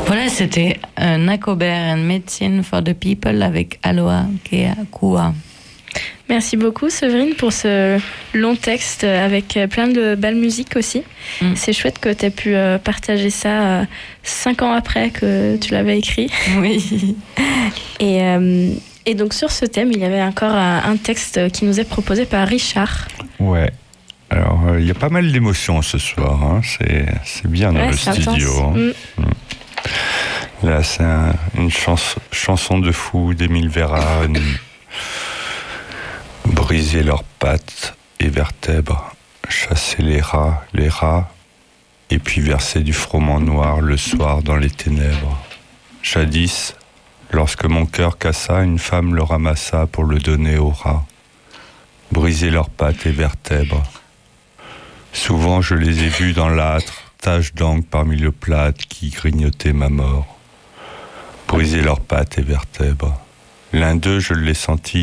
Voilà, c'était Nako Bear and Medicine for the People avec Aloha Kea Kua. Merci beaucoup Séverine pour ce long texte avec plein de belles musiques aussi. C'est chouette que tu aies pu partager ça 5 ans après que tu l'avais écrit. Oui. Et donc sur ce thème, il y avait encore un texte qui nous est proposé par Richard. Ouais. Alors, il y a pas mal d'émotions ce soir. Hein. C'est bien dans le studio. Hein. Là, c'est une chanson de fou d'Émile Véran. Briser leurs pattes et vertèbres, chasser les rats, et puis verser du froment noir le soir dans les ténèbres. Jadis, lorsque mon cœur cassa, une femme le ramassa pour le donner aux rats. Briser leurs pattes et vertèbres. Souvent je les ai vus dans l'âtre, taches d'encre parmi le plâtre qui grignotait ma mort. Briser leurs pattes et vertèbres. L'un d'eux, je l'ai senti